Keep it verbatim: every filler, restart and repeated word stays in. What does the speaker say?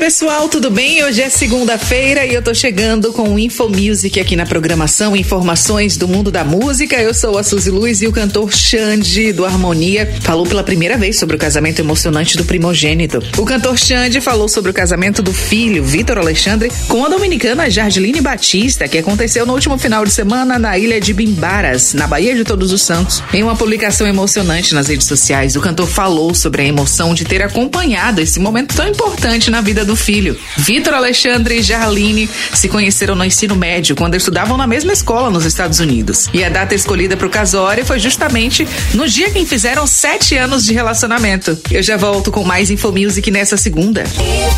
pessoal, tudo bem? Hoje é segunda-feira e eu tô chegando com o Info Music aqui na programação, informações do mundo da música. Eu sou a Suzy Luiz e o cantor Xande, do Harmonia, falou pela primeira vez sobre o casamento emocionante do primogênito. O cantor Xande falou sobre o casamento do filho, Vitor Alexandre, com a dominicana Jardiline Batista, que aconteceu no último final de semana na ilha de Bimbaras, na Baía de Todos os Santos. Em uma publicação emocionante nas redes sociais, o cantor falou sobre a emoção de ter acompanhado esse momento tão importante na vida do filho. Vitor Alexandre e Jardiline se conheceram no ensino médio, quando estudavam na mesma escola nos Estados Unidos. E a data escolhida para o casório foi justamente no dia que fizeram sete anos de relacionamento. Eu já volto com mais Info Music nessa segunda.